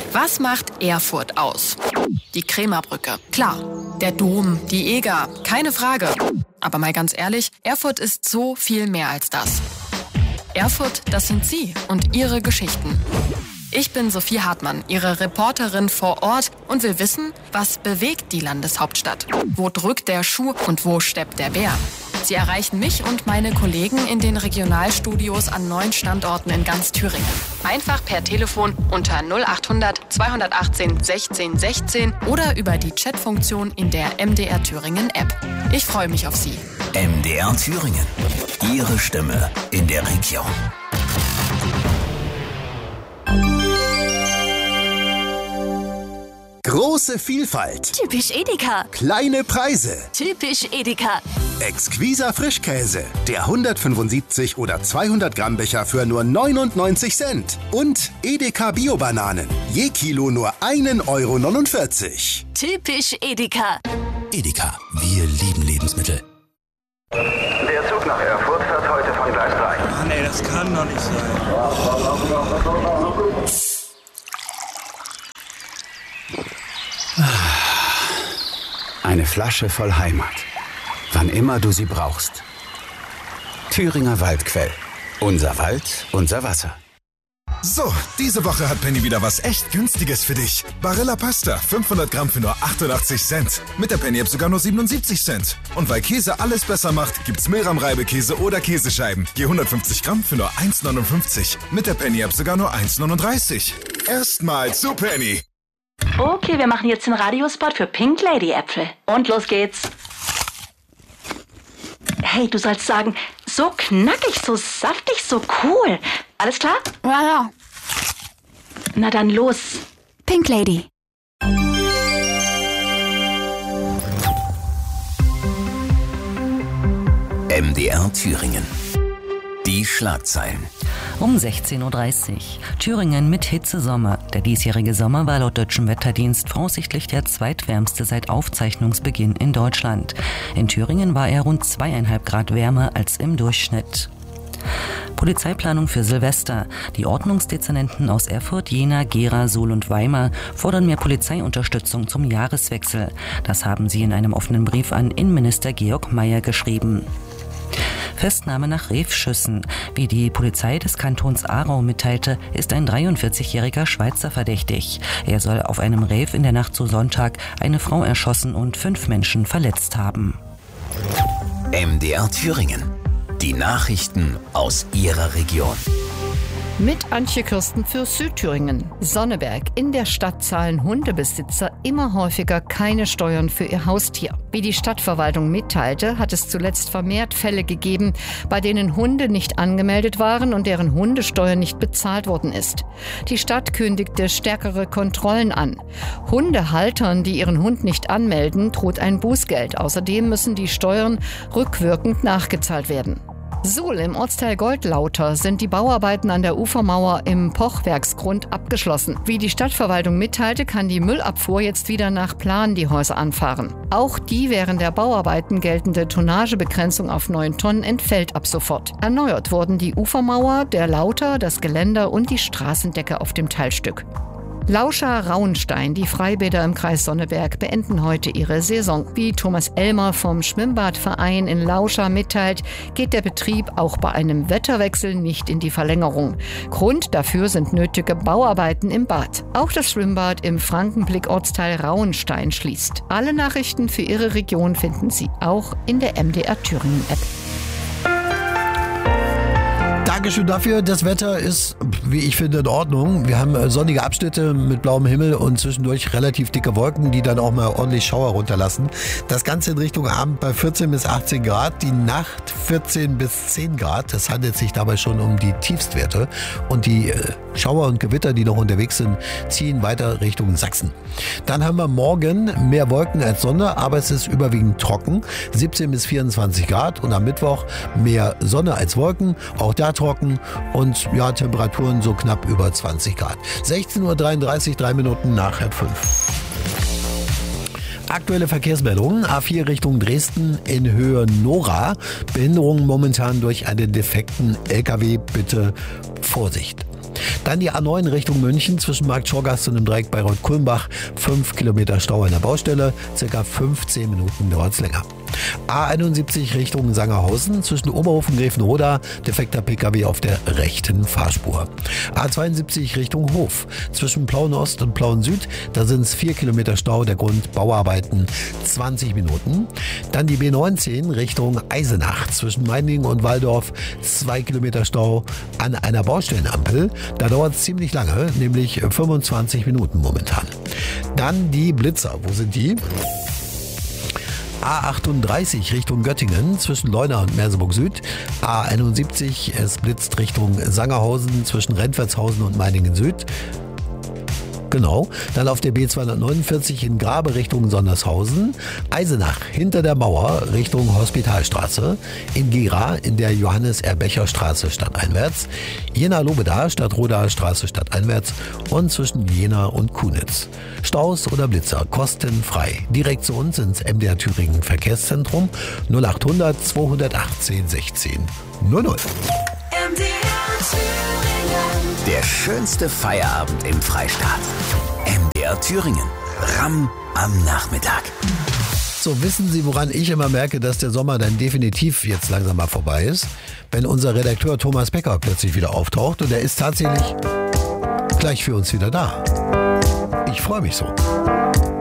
Was macht Erfurt aus? Die Krämerbrücke. Klar. Der Dom, die Eger. Keine Frage. Aber mal ganz ehrlich, Erfurt ist so viel mehr als das. Erfurt, das sind Sie und Ihre Geschichten. Ich bin Sophie Hartmann, Ihre Reporterin vor Ort und will wissen, was bewegt die Landeshauptstadt? Wo drückt der Schuh und wo steppt der Bär? Sie erreichen mich und meine Kollegen in den Regionalstudios an 9 Standorten in ganz Thüringen. Einfach per Telefon unter 0800 218 16 16 oder über die Chatfunktion in der MDR Thüringen App. Ich freue mich auf Sie. MDR Thüringen. Ihre Stimme in der Region. Große Vielfalt. Typisch Edeka. Kleine Preise. Typisch Edeka. Exquiser Frischkäse. Der 175 oder 200 Gramm Becher für nur 99 Cent. Und Edeka Bio-Bananen. Je Kilo nur 1,49 €. Typisch Edeka. Edeka. Wir lieben Lebensmittel. Der Zug nach Erfurt fährt heute von Gleis 3. Mann, ey, das kann doch nicht sein. Eine Flasche voll Heimat. Wann immer du sie brauchst. Thüringer Waldquell. Unser Wald, unser Wasser. So, diese Woche hat Penny wieder was echt Günstiges für dich. Barilla Pasta, 500 Gramm für nur 88 Cent. Mit der Penny-App sogar nur 77 Cent. Und weil Käse alles besser macht, gibt's Milram-Reibekäse oder Käsescheiben. Je 150 Gramm für nur 1,59. Mit der Penny-App sogar nur 1,39. Erstmal zu Penny. Okay, wir machen jetzt den Radiospot für Pink Lady Äpfel. Und los geht's. Hey, du sollst sagen, so knackig, so saftig, so cool. Alles klar? Ja. Na dann los. Pink Lady. MDR Thüringen. Die Schlagzeilen. Um 16.30 Uhr. Thüringen mit Hitzesommer. Der diesjährige Sommer war laut Deutschem Wetterdienst voraussichtlich der zweitwärmste seit Aufzeichnungsbeginn in Deutschland. In Thüringen war er rund 2,5 Grad wärmer als im Durchschnitt. Polizeiplanung für Silvester. Die Ordnungsdezernenten aus Erfurt, Jena, Gera, Suhl und Weimar fordern mehr Polizeiunterstützung zum Jahreswechsel. Das haben sie in einem offenen Brief an Innenminister Georg Mayer geschrieben. Festnahme nach Revschüssen. Wie die Polizei des Kantons Aarau mitteilte, ist ein 43-jähriger Schweizer verdächtig. Er soll auf einem Rev in der Nacht zu Sonntag eine Frau erschossen und 5 Menschen verletzt haben. MDR Thüringen. Die Nachrichten aus Ihrer Region. Mit Antje Kirsten für Südthüringen. Sonneberg. In der Stadt zahlen Hundebesitzer immer häufiger keine Steuern für ihr Haustier. Wie die Stadtverwaltung mitteilte, hat es zuletzt vermehrt Fälle gegeben, bei denen Hunde nicht angemeldet waren und deren Hundesteuer nicht bezahlt worden ist. Die Stadt kündigte stärkere Kontrollen an. Hundehaltern, die ihren Hund nicht anmelden, droht ein Bußgeld. Außerdem müssen die Steuern rückwirkend nachgezahlt werden. Suhl im Ortsteil Goldlauter sind die Bauarbeiten an der Ufermauer im Pochwerksgrund abgeschlossen. Wie die Stadtverwaltung mitteilte, kann die Müllabfuhr jetzt wieder nach Plan die Häuser anfahren. Auch die während der Bauarbeiten geltende Tonnagebegrenzung auf 9 Tonnen entfällt ab sofort. Erneuert wurden die Ufermauer, der Lauter, das Geländer und die Straßendecke auf dem Teilstück. Lauscha-Rauenstein, die Freibäder im Kreis Sonneberg, beenden heute ihre Saison. Wie Thomas Elmer vom Schwimmbadverein in Lauscha mitteilt, geht der Betrieb auch bei einem Wetterwechsel nicht in die Verlängerung. Grund dafür sind nötige Bauarbeiten im Bad. Auch das Schwimmbad im Frankenblick-Ortsteil Rauenstein schließt. Alle Nachrichten für Ihre Region finden Sie auch in der MDR Thüringen-App. Dankeschön dafür. Das Wetter ist, wie ich finde, in Ordnung. Wir haben sonnige Abschnitte mit blauem Himmel und zwischendurch relativ dicke Wolken, die dann auch mal ordentlich Schauer runterlassen. Das Ganze in Richtung Abend bei 14 bis 18 Grad, die Nacht 14 bis 10 Grad. Es handelt sich dabei schon um die Tiefstwerte. Und die Schauer und Gewitter, die noch unterwegs sind, ziehen weiter Richtung Sachsen. Dann haben wir morgen mehr Wolken als Sonne, aber es ist überwiegend trocken. 17 bis 24 Grad und am Mittwoch mehr Sonne als Wolken. Auch da trocken und ja, Temperaturen so knapp über 20 Grad. 16.33 Uhr, 3 Minuten nach 5. Aktuelle Verkehrsmeldungen. A4 Richtung Dresden in Höhe Nora. Behinderungen momentan durch einen defekten LKW. Bitte Vorsicht. Dann die A9 Richtung München zwischen Markt Schorgast und dem Dreieck Bayreuth-Kulmbach. 5 Kilometer Stau an der Baustelle, circa 15 Minuten dauert es länger. A71 Richtung Sangerhausen zwischen Oberhof und Grevenroda, defekter PKW auf der rechten Fahrspur. A72 Richtung Hof zwischen Plauen Ost und Plauen Süd, da sind es 4 Kilometer Stau, der Grund Bauarbeiten, 20 Minuten. Dann die B19 Richtung Eisenach zwischen Meiningen und Walldorf, 2 Kilometer Stau an einer Baustellenampel, da dauert es ziemlich lange, nämlich 25 Minuten momentan. Dann die Blitzer, wo sind die? A38 Richtung Göttingen zwischen Leuna und Merseburg Süd. A71, es blitzt Richtung Sangerhausen zwischen Rentwertshausen und Meiningen Süd. Genau. Dann auf der B249 in Grabe Richtung Sondershausen. Eisenach hinter der Mauer Richtung Hospitalstraße. In Gera in der Johannes-Erbecher-Straße stadteinwärts. Jena-Lobeda Stadtrodaer Straße stadteinwärts und zwischen Jena und Kunitz. Staus oder Blitzer kostenfrei. Direkt zu uns ins MDR Thüringen Verkehrszentrum 0800 218 16 00. Der schönste Feierabend im Freistaat. MDR Thüringen. Ramm am Nachmittag. So, wissen Sie, woran ich immer merke, dass der Sommer dann definitiv jetzt langsam mal vorbei ist? Wenn unser Redakteur Thomas Becker plötzlich wieder auftaucht und er ist tatsächlich gleich für uns wieder da. Ich freue mich so.